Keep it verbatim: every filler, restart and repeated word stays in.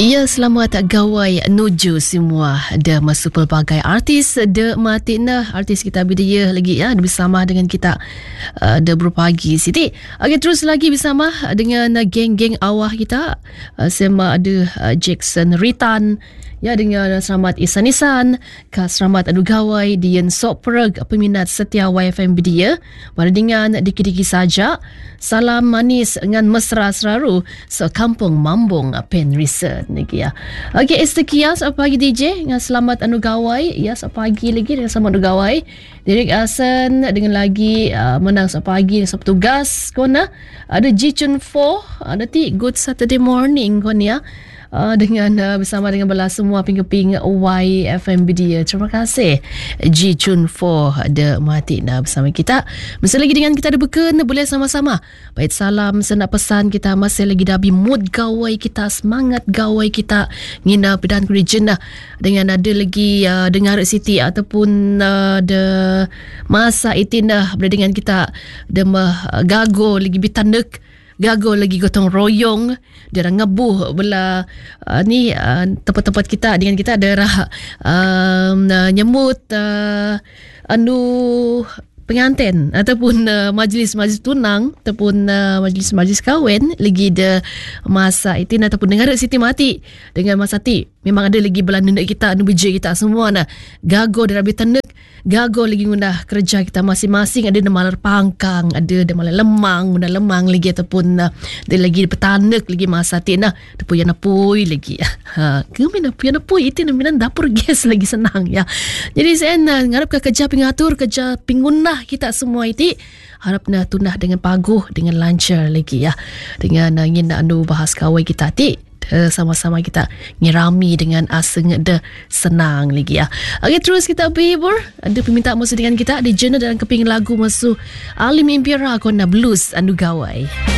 Ya, selamat gawai nuju semua de masuk pelbagai artis de matina artis kita bidaya lagi ya bersama dengan kita uh, de berpagi Siti. Okey, terus lagi bersama dengan uh, geng-geng awah kita. Uh, sama ada uh, Jackson Ritan ya dengan Selamat Isan-Isan, Kak Selamat Adu Gawai, Dian Sopperg, peminat setia Y F M Bidia, pada dengan dikit-dikit saja. Salam manis dengan mesra seraru sekampung Mambung Pen Research lagi ya. Okey, istikias apa pagi D J dengan Selamat Adu Gawai, ya pagi lagi dengan Selamat Adu Gawai. Derek Asen dengan lagi uh, menang pagi dengan petugas kona. Ada Ji Chun Fo, ada ti Good Saturday Morning kona ya. Uh, dengan uh, bersama dengan belah semua ping-ping Y F M Bidia. Terima kasih Ji Chun Fo ada Matina bersama kita. Masih lagi dengan kita ada beken, boleh sama-sama baik salam senak pesan kita masih lagi dabi mood gawai kita, semangat gawai kita ngina pedan region dengan ada lagi uh, dengar Siti ataupun uh, de masa itindah boleh dengan kita de uh, gago lagi bitandek gago lagi gotong royong dia ngebuh bela uh, ni uh, tempat-tempat kita dengan kita daerah uh, nyemut uh, anu pengantin ataupun uh, majlis-majlis tunang ataupun uh, majlis-majlis kahwin lagi de masa itin ataupun dengar Siti mati dengan masa ti memang ada lagi belah nenek kita anu beje kita semua nah gago dari tandek gago lagi ngundah kerja kita masing-masing, ada malar pangkang, ada ada malar lemang, ngundah lemang lagi ataupun uh, ada lagi petanek lagi masa ti nah depu yang napui lagi ha kami napui yang napui itu naminan dapur gas lagi senang ya. Jadi saya nak ngarap ke kerja pengatur kerja pingunah kita semua itu harap nak tunah dengan paguh dengan lancar lagi ya dengan uh, ingin nak anu bahas kawai kita ti Uh, sama-sama kita ngirami dengan aseng de senang lagi ya. Okey, terus kita berhibur. Ada permintaan masuk dengan kita di jurnal dan keping lagu masuk Alim Impira Kona Blues Anu Gawai.